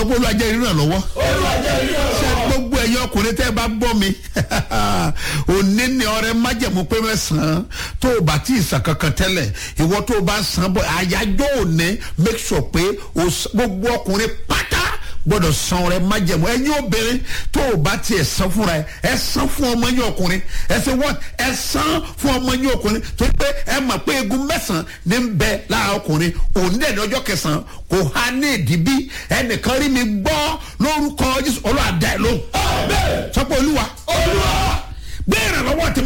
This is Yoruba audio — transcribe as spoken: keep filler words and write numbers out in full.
sọ́kò olùwàjẹ́ ìrànlọ́wọ́. olùwàjẹ́ ìrànlọ́wọ́. ṣé gbogbo ẹ̀yin ọkùnrin tẹ́ ẹ bá gbọ́ mi òní ni ọrẹ májẹ̀mú pé mẹ́sàn-án tó o bá tí ì sàn kankan tẹ́lẹ̀ ìwọ tó o bá sàn bọ̀ àyájọ́ òní make sure pé gbogbo ọkùnrin pátá gbọ́dọ̀ san ọrẹ májẹ̀mú ẹ̀yin obìnrin tó o bá tiẹ̀ san fúnra ẹ ẹ san fún ọmọ yín ọkùnrin ẹ ṣe wọ́n ẹ san fún ọmọ yín ọkùnrin tó pé ẹ mọ̀ pé egun mẹ́sàn-án ní ń bẹ lára ọkùnrin òní dẹ̀ ní ọjọ́ kẹsàn-án kò há ní ìdíbí ẹnìkan rí mi gbọ́ lórúkọ Jésù Olúwa dá ẹ lóhùn. sọ pé olúwa olúwa gbé ìrànlọ́wọ́ tèmi